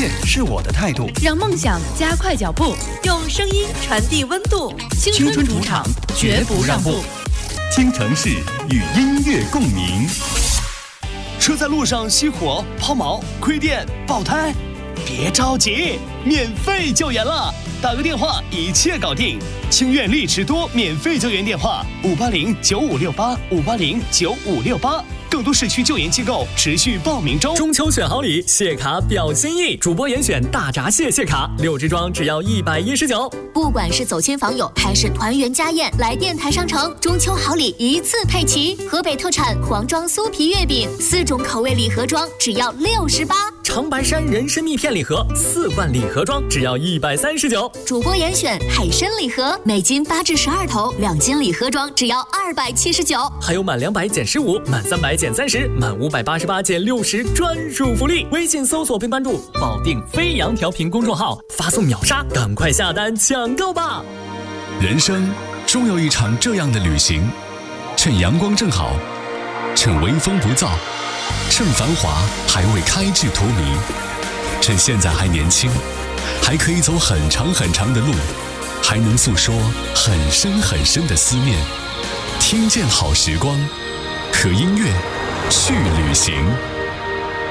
乐是我的态度， 让梦想加快脚步， 用声音传递温度。 青春主场绝不让步， 京城市与音乐共鸣。 车在路上熄火、抛锚、亏电、爆胎，别着急，免费救援了，打个电话一切搞定。清苑丽驰多免费救援电话5809568，5809568，更多市区救援机构持续报名中。 中秋选好礼，谢卡表心意，主播严选大闸蟹谢卡，6支装只要119。 不管是走亲访友还是团圆家宴，来电台商城，中秋好礼一次配齐。河北特产黄庄酥皮月饼，4种口味礼盒装只要68。 长白山人参蜜片礼盒4罐礼盒装只要139。 主播严选海参礼盒，每斤8至12头，2斤礼盒装只要279。 还有满200减15，满300减30，满588减60专属福利。微信搜索并关注保定飞扬调频公众号，发送秒杀，赶快下单抢购吧！ 人生终有一场这样的旅行，趁阳光正好，趁微风不燥，趁繁华还未开至荼蘼，趁现在还年轻，还可以走很长很长的路，还能诉说很深很深的思念。听见好时光，和音乐去旅行。